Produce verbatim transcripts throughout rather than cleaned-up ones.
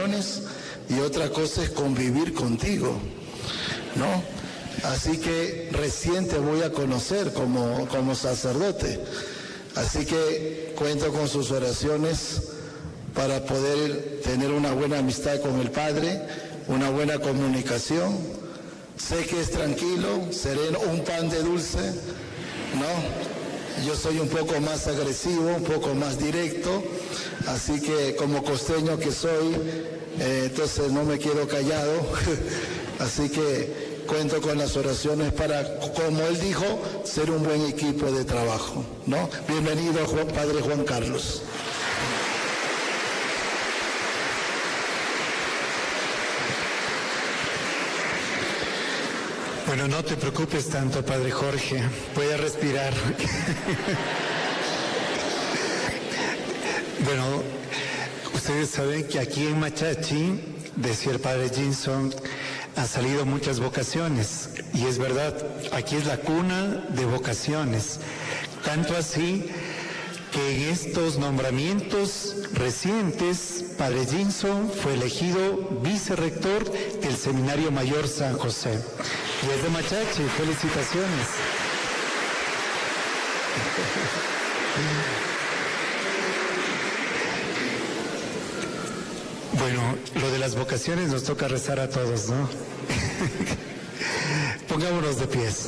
reuniones y otra cosa es convivir contigo, ¿no? Así que recién te voy a conocer como, como sacerdote. Así que cuento con sus oraciones para poder tener una buena amistad con el Padre, una buena comunicación. Sé que es tranquilo, sereno, un pan de dulce, ¿no? Yo soy un poco más agresivo, un poco más directo, así que como costeño que soy, eh, entonces no me quedo callado, así que cuento con las oraciones para, como él dijo, ser un buen equipo de trabajo, ¿no? Bienvenido, Juan, Padre Juan Carlos. Bueno, no te preocupes tanto, Padre Jorge, voy a respirar. Bueno, ustedes saben que aquí en Machachi, decía el Padre Ginson, han salido muchas vocaciones, y es verdad, aquí es la cuna de vocaciones, tanto así que en estos nombramientos recientes, Padre Ginson fue elegido vicerrector del Seminario Mayor San José. Y es de Machachi, felicitaciones. Bueno, lo de las vocaciones nos toca rezar a todos, ¿no? Pongámonos de pies.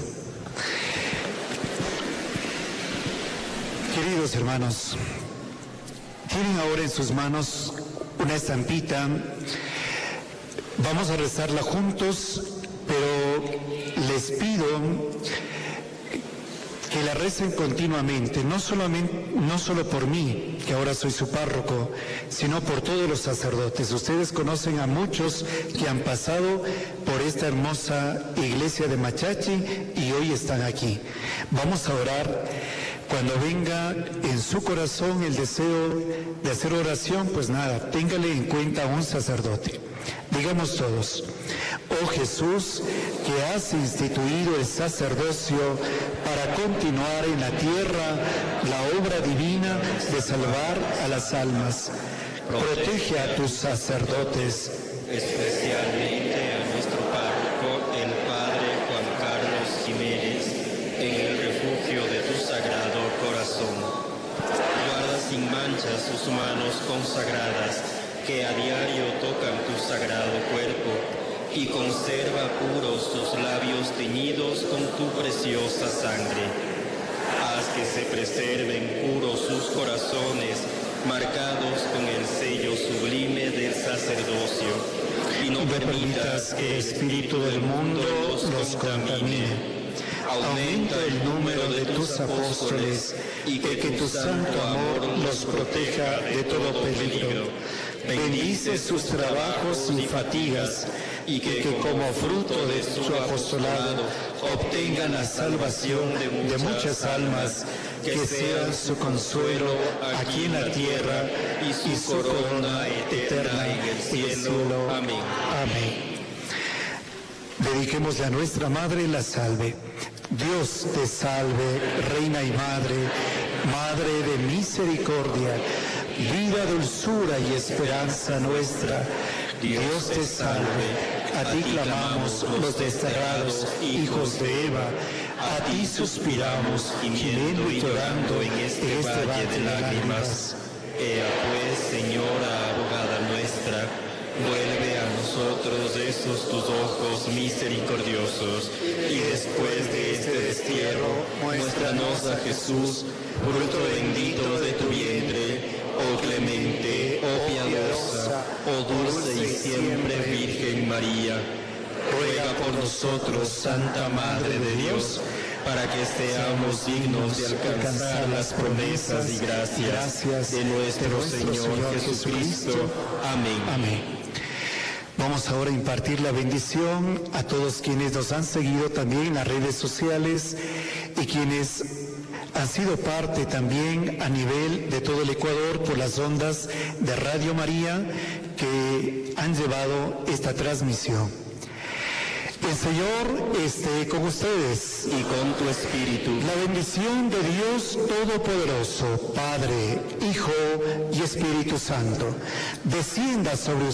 Queridos hermanos, tienen ahora en sus manos una estampita. Vamos a rezarla juntos, pero les pido que la recen continuamente, no solamente, no solo por mí, que ahora soy su párroco, sino por todos los sacerdotes. Ustedes conocen a muchos que han pasado por esta hermosa iglesia de Machachi y hoy están aquí. Vamos a orar. Cuando venga en su corazón el deseo de hacer oración, pues nada, téngale en cuenta a un sacerdote. Digamos todos: oh Jesús, que has instituido el sacerdocio para continuar en la tierra la obra divina de salvar a las almas, protege a tus sacerdotes, especialmente a nuestro párroco, el Padre Juan Carlos Jiménez, en el refugio de tu sagrado corazón. Guarda sin mancha sus manos consagradas, que a diario tocan tu sagrado cuerpo, y conserva puros sus labios teñidos con tu preciosa sangre. Haz que se preserven puros sus corazones, marcados con el sello sublime del sacerdocio, y no permitas que el espíritu del mundo los contamine. Aumenta el número de tus apóstoles, y que tu santo amor los proteja de todo peligro. Bendice sus trabajos y fatigas, y que, que como fruto de su apostolado obtengan la salvación de muchas, de muchas almas, que sean su consuelo aquí en la tierra y su, y su corona eterna en el cielo. Amén. Amén. Dediquémosle a nuestra Madre la salve. Dios te salve, Reina y Madre, Madre de misericordia, vida, dulzura y esperanza nuestra. Dios te salve, a ti clamamos los desterrados hijos de Eva, a ti suspiramos, gimiendo y llorando en este, este valle de lágrimas. Ea pues, Señora abogada nuestra, vuelve a nosotros esos tus ojos misericordiosos, y después de este destierro, muéstranos a Jesús, fruto bendito de tu vientre, oh clemente, oh piadosa, oh dulce y siempre Virgen María. Ruega por nosotros, Santa Madre de Dios, para que seamos dignos de alcanzar las promesas y gracias de nuestro Señor Jesucristo. Amén. Amén. Vamos ahora a impartir la bendición a todos quienes nos han seguido también en las redes sociales y quienes han sido parte también a nivel de todo el Ecuador por las ondas de Radio María que han llevado esta transmisión. El Señor esté con ustedes y con tu espíritu. La bendición de Dios Todopoderoso, Padre, Hijo y Espíritu Santo, descienda sobre ustedes.